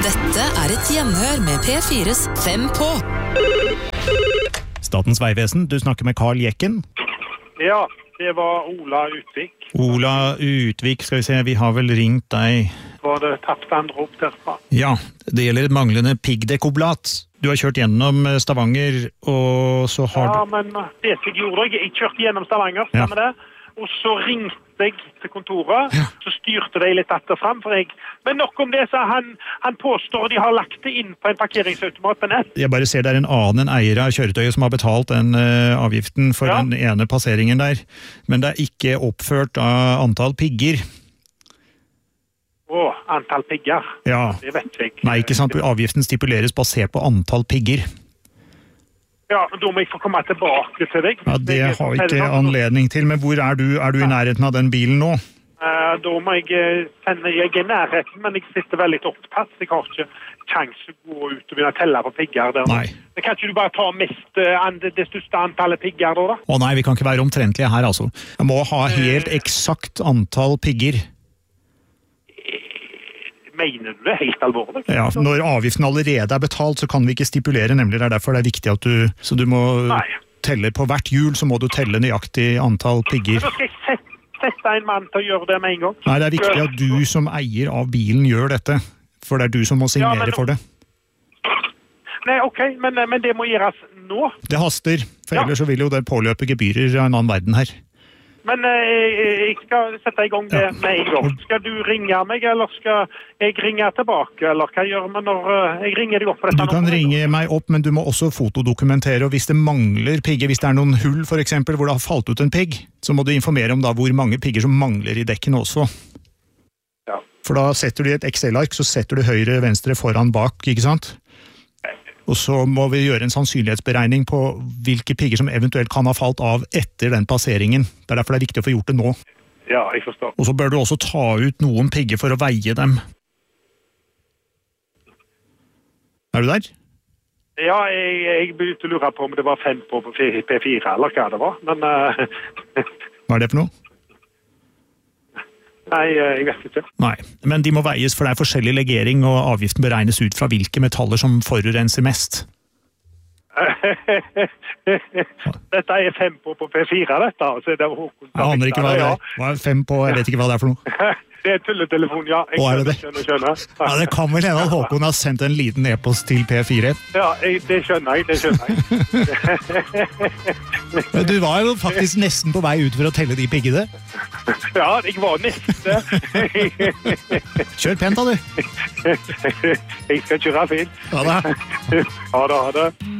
Dette et gjenhør med P4s 5 på. Statens vegvesen, du snakker med Carl Jekken. Ja, det var Ola Utvik. Ola Utvik, skal vi se, vi har vel ringt deg. Var det tapt andre opp derfra? Ja, det gjelder et manglende piggdekkoblat. Du har kjørt gjennom Stavanger, og så har Ja, men det jeg gjorde, jeg kjørte gjennom Stavanger, stemmer det? Og så ringte jeg til kontoret, så styrte de litt etter frem for jeg. Men nok om det, så han påstår de har lagt det inn på en parkeringsautomat på nett. Jeg bare ser det en annen eier av kjøretøyet som har betalt den avgiften for den ene passeringen der. Men det ikke oppført av antall pigger. Antall pigger? Ja. Det vet jeg. Nei, ikke sant. Avgiften stipuleres basert på antall pigger. Ja, men da må jeg få komme tilbake til deg. Ja, det har vi ikke anledning til, men hvor du? Er du i nærheten av den bilen nå? Da må jeg sende, jeg i nærheten, men jeg sitter veldig opptatt, så jeg har ikke sjans å gå ut og begynne å telle på pigger der. Nei. Men kan ikke du bare ta det største antallet pigger da? Å nei, vi kan ikke være omtrentlige her, altså. Jeg må ha helt eksakt antall pigger. Mener du det helt alvorlig? Ja, når avgiften allerede betalt, så kan vi ikke stipulere, nemlig det derfor det viktig at du må telle på hvert hjul, så må du telle nøyaktig antall pigger. Men da skal jeg sette en mann til å gjøre det med en gang. Nei, det viktig at du som eier av bilen gjør dette, for det du som må signere for det. Nei, ok, men det må gjøres nå. Det haster, for ellers så vil jo det påløpe gebyrer av en annen verden her. Men jeg skal sette i gang det med en gang. Skal du ringe meg, eller skal jeg ringe tilbake? Eller hva gjør vi når jeg ringer deg opp på dette? Du kan ringe meg opp, men du må også fotodokumentere. Og hvis det mangler pigger, hvis det noen hull for eksempel, hvor det har falt ut en pigg, så må du informere om da hvor mange pigger som mangler i dekkene også. Ja. For da setter du i et Excel-ark, så setter du høyre, venstre, foran, bak, ikke sant? Og så må vi gjøre en sannsynlighetsberegning på hvilke pigger som eventuelt kan ha falt av etter den passeringen. Det derfor det viktig å få gjort det nå. Ja, jeg forstår. Og så bør du også ta ut noen pigger for å veie dem. Er du der? Ja, jeg begynte å lure på om det var 5 på P4, eller hva det var. Men Hva det for noe? nei, jeg vet ikke. Nei, men de må veies, for det forskjellig legering, og avgiften beregnes ut fra hvilke metaller som forurenser mest. Dette 5 på P4, dette. Så det var Håkon. Jeg aner ikke hva det Hva 5 på, jeg vet ikke hva det for noe. Det tulletelefon, ja. Er det det? Skjønner. Ja, det kan vel hende at Håkon har sendt en liten e-post til P4. Ja, det skjønner jeg. Men du var jo faktisk nesten på vei ut for å telle de piggene. Ja, jeg var nesten. Kjør pent da, du. Jeg skal kjøre fint. Ha det. Ha det.